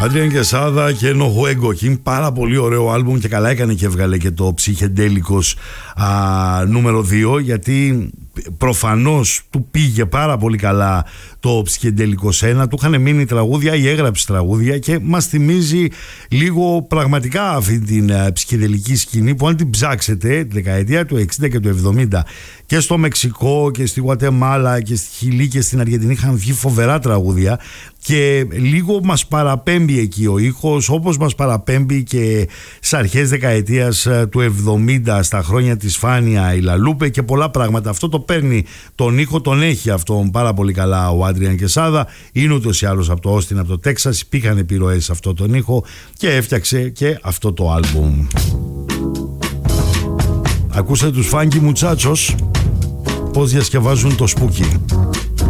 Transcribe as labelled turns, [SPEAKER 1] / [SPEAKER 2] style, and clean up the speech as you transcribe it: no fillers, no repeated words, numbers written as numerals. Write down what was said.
[SPEAKER 1] Adrian Quesada και Nohuego, και είναι πάρα πολύ ωραίο άλμπουμ και καλά έκανε και έβγαλε και το Ψυχεντέλικος νούμερο 2, γιατί προφανώς του πήγε πάρα πολύ καλά το Ψυχεντέλικος 1, του είχαν μείνει τραγούδια ή έγραψε τραγούδια και μας θυμίζει λίγο πραγματικά αυτή την ψυχεδελική σκηνή που αν την ψάξετε τη δεκαετία του 60 και του 70 και στο Μεξικό και στη Γουατεμάλα και στη Χιλή και στην Αργεντινή είχαν βγει φοβερά τραγούδια και λίγο μας παραπέμπει εκεί ο ήχος, όπως μας παραπέμπει και στις αρχές δεκαετίας του 70 στα χρόνια της Φάνια η Λαλούπε και πολλά πράγματα. Αυτό το παίρνει τον ήχο, τον έχει αυτόν πάρα πολύ καλά ο Adrian Quesada, είναι ούτως ή άλλως από το Όστιν, από το Τέξας, υπήρχαν επιρροές σε αυτό τον ήχο και έφτιαξε και αυτό το άλμπουμ. Ακούστε τους Funky Muchachos πώς διασκευάζουν το σπούκι.